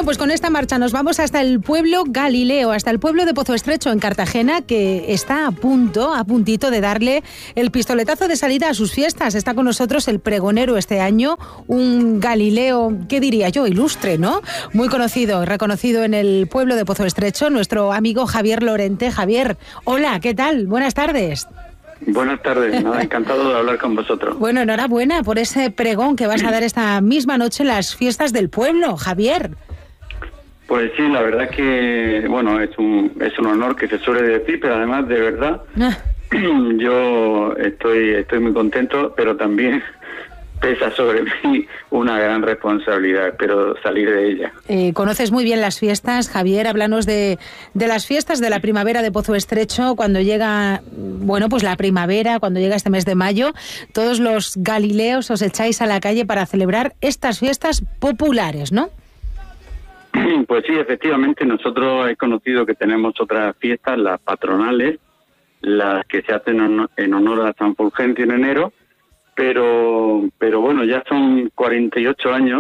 pues con esta marcha nos vamos hasta el pueblo Galileo, hasta el pueblo de Pozo Estrecho, en Cartagena, que está a puntito de darle el pistoletazo de salida a sus fiestas. Está con nosotros el pregonero este año, un Galileo, ¿qué diría yo? Ilustre, ¿no? Muy conocido y reconocido en el pueblo de Pozo Estrecho, nuestro amigo Javier Lorente. Javier, hola, ¿qué tal? Buenas tardes. Buenas tardes, ¿no? Encantado de hablar con vosotros. Bueno, enhorabuena por ese pregón que vas a dar esta misma noche en las fiestas del pueblo, Javier. Pues sí, la verdad es que, bueno, es un honor que se suele decir, pero además, de verdad, yo estoy muy contento, pero también pesa sobre mí una gran responsabilidad, espero salir de ella. Conoces muy bien las fiestas, Javier, háblanos de las fiestas de la primavera de Pozo Estrecho, cuando llega, bueno, pues la primavera, cuando llega este mes de mayo, todos los galileos os echáis a la calle para celebrar estas fiestas populares, ¿no? Pues sí, efectivamente, nosotros he conocido que tenemos otras fiestas, las patronales, las que se hacen en honor a San Fulgencio en enero, pero bueno, ya son 38 años,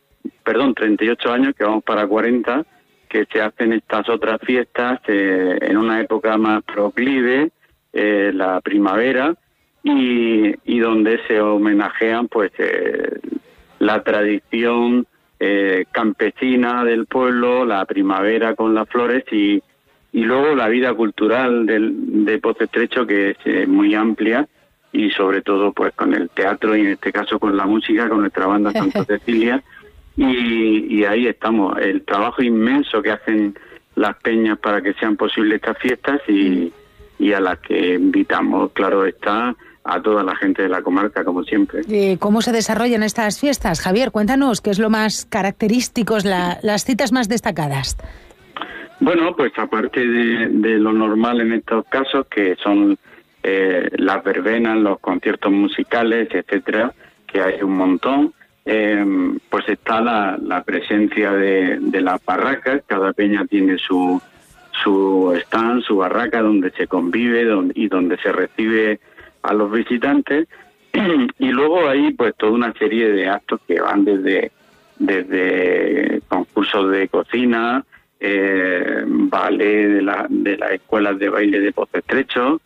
que vamos para 40, que se hacen estas otras fiestas en una época más proclive, la primavera, y donde se homenajean pues la tradición campesina del pueblo, la primavera con las flores y luego la vida cultural de Pozo Estrecho, que es muy amplia, y sobre todo pues con el teatro y en este caso con la música, con nuestra banda Santa Cecilia, y ahí estamos, el trabajo inmenso que hacen las peñas para que sean posibles estas fiestas y a las que invitamos, claro está, a toda la gente de la comarca, como siempre. ¿Cómo se desarrollan estas fiestas, Javier? Cuéntanos, ¿qué es lo más característico, las citas más destacadas? Bueno, pues aparte de lo normal en estos casos, que son las verbenas, los conciertos musicales, etcétera, que hay un montón, pues está la presencia de las barracas. Cada peña tiene su stand, su barraca, donde se convive y donde se recibe a los visitantes, y luego hay pues toda una serie de actos que van desde concursos de cocina, ballet de las escuelas de baile de Pozo Estrecho,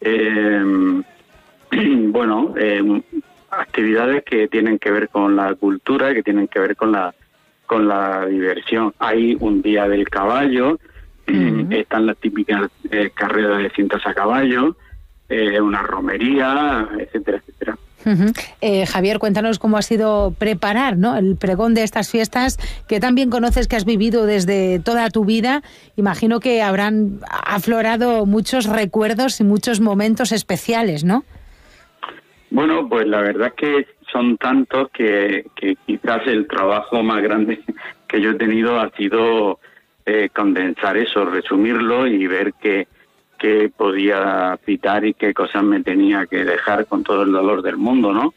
bueno, actividades que tienen que ver con la cultura, que tienen que ver con la diversión. Hay un día del caballo, están las típicas carreras de cintas a caballo, una romería, etcétera, etcétera. Javier, cuéntanos cómo ha sido preparar, ¿no?, el pregón de estas fiestas que también conoces, que has vivido desde toda tu vida. Imagino que habrán aflorado muchos recuerdos y muchos momentos especiales, ¿no? Bueno, pues la verdad es que son tantos que quizás el trabajo más grande que yo he tenido ha sido condensar eso, resumirlo y ver qué podía citar y qué cosas me tenía que dejar con todo el dolor del mundo, ¿no?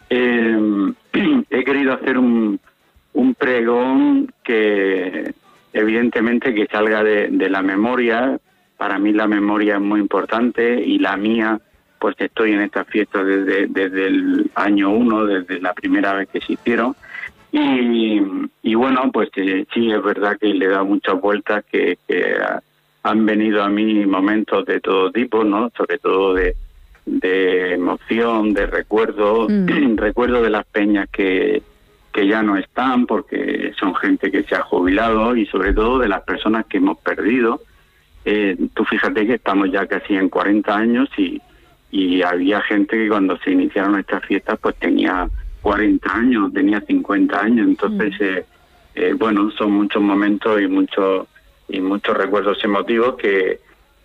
He querido hacer un pregón que evidentemente que salga de la memoria. Para mí la memoria es muy importante y la mía, pues estoy en estas fiestas desde el año 1, desde la primera vez que se hicieron. Y bueno, pues sí, es verdad que le he dado muchas vueltas, que han venido a mí momentos de todo tipo, ¿no? Sobre todo de emoción, de recuerdo, recuerdo de las peñas que ya no están porque son gente que se ha jubilado, y sobre todo de las personas que hemos perdido. Tú fíjate que estamos ya casi en 40 años y había gente que cuando se iniciaron estas fiestas pues tenía 40 años, tenía 50 años, entonces bueno, son muchos momentos y muchos recuerdos emotivos que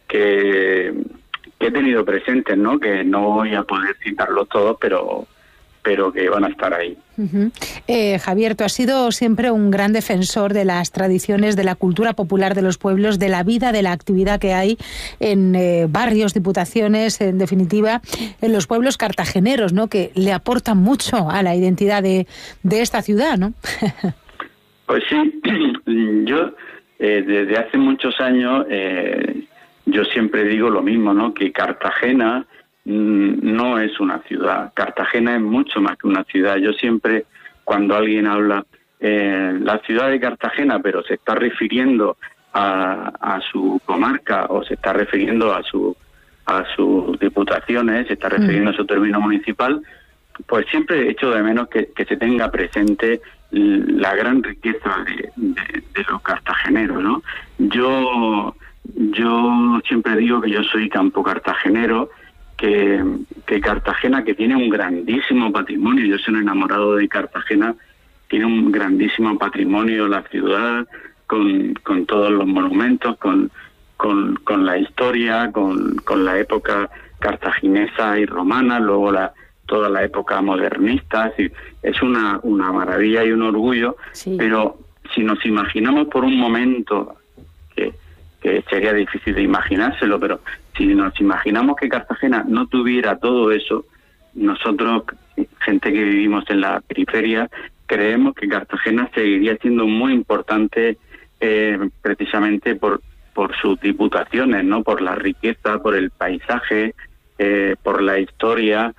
he tenido presentes, ¿no? Que no voy a poder citarlos todos, pero que van a estar ahí. Javier, tú has sido siempre un gran defensor de las tradiciones, de la cultura popular de los pueblos, de la vida, de la actividad que hay en barrios, diputaciones, en definitiva, en los pueblos cartageneros, ¿no?, que le aportan mucho a la identidad de esta ciudad, ¿no? Pues sí, yo desde hace muchos años yo siempre digo lo mismo, ¿no?, que Cartagena no es una ciudad. Cartagena es mucho más que una ciudad. Yo siempre, cuando alguien habla la ciudad de Cartagena, pero se está refiriendo a su comarca o se está refiriendo a sus diputaciones, se está refiriendo a su término municipal, pues siempre he hecho de menos que se tenga presente la gran riqueza de los cartageneros, ¿no? Yo siempre digo que yo soy campo cartagenero, que Cartagena, que tiene un grandísimo patrimonio, yo soy un enamorado de Cartagena, tiene un grandísimo patrimonio la ciudad, con todos los monumentos, con la historia, con la época cartaginesa y romana, luego toda la época modernista. Es una maravilla y un orgullo, sí. Pero si nos imaginamos por un momento, que sería difícil de imaginárselo, pero si nos imaginamos que Cartagena no tuviera todo eso, nosotros, gente que vivimos en la periferia, creemos que Cartagena seguiría siendo muy importante precisamente por sus diputaciones, ¿no? Por la riqueza, por el paisaje, por la historia,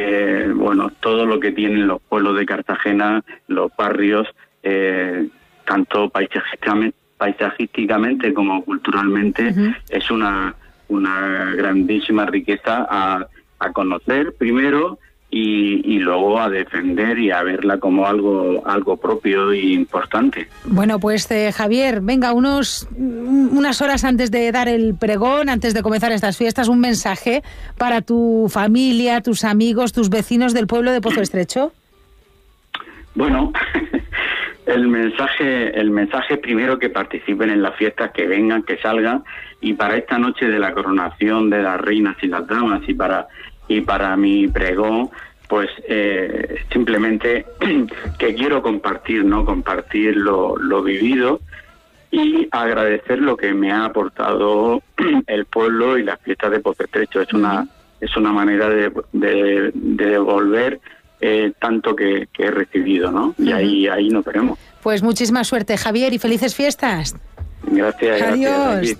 todo lo que tienen los pueblos de Cartagena, los barrios, tanto paisajísticamente como culturalmente, es una grandísima riqueza a conocer primero y luego a defender y a verla como algo propio y importante. Bueno, pues Javier, venga, unas horas antes de dar el pregón, antes de comenzar estas fiestas, un mensaje para tu familia, tus amigos, tus vecinos del pueblo de Pozo Estrecho. Bueno, el mensaje primero, que participen en las fiestas, que vengan, que salgan, y para esta noche de la coronación de las reinas y las damas y para mi pregón, pues simplemente que quiero compartir lo vivido y agradecer lo que me ha aportado el pueblo y las fiestas de Pozo Estrecho. Es una manera de devolver tanto que he recibido, ¿no? Y ahí nos veremos. Pues muchísima suerte, Javier, y felices fiestas. Gracias. Adiós. Gracias.